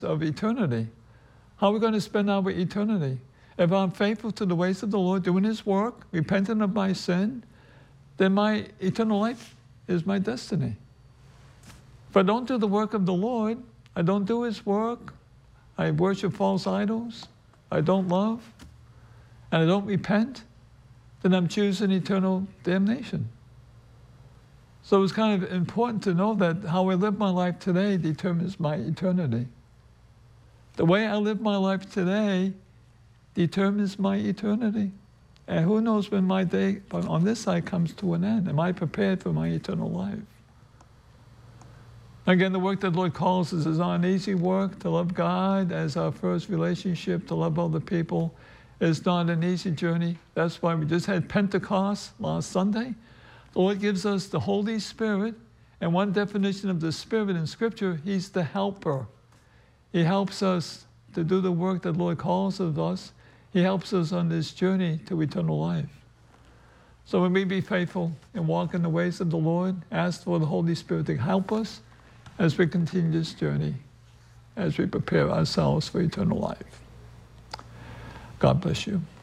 of eternity. How are we going to spend our eternity? If I'm faithful to the ways of the Lord, doing His work, repenting of my sin, then my eternal life is my destiny. If I don't do the work of the Lord, I don't do His work, I worship false idols, I don't love, and I don't repent, then I'm choosing eternal damnation. So it's kind of important to know that how I live my life today determines my eternity. The way I live my life today determines my eternity. And who knows when my day on this side comes to an end? Am I prepared for my eternal life? Again, the work that the Lord calls us is not an easy work. To love God as our first relationship, to love other people, is not an easy journey. That's why we just had Pentecost last Sunday. The Lord gives us the Holy Spirit, and one definition of the Spirit in Scripture, He's the helper. He helps us to do the work that the Lord calls of us. He helps us on this journey to eternal life. So when we be faithful and walk in the ways of the Lord, ask for the Holy Spirit to help us as we continue this journey, as we prepare ourselves for eternal life. God bless you.